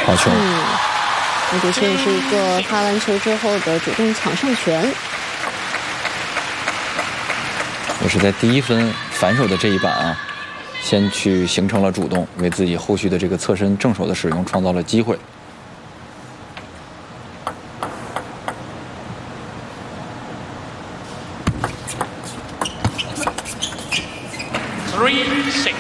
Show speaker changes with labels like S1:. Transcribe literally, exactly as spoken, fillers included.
S1: 好球。
S2: 嗯，那的确是一个发完球之后的主动抢胜权。
S1: 也是在第一分反手的这一板啊，先去形成了主动，为自己后续的这个侧身正手的使用创造了机会。
S3: Three six。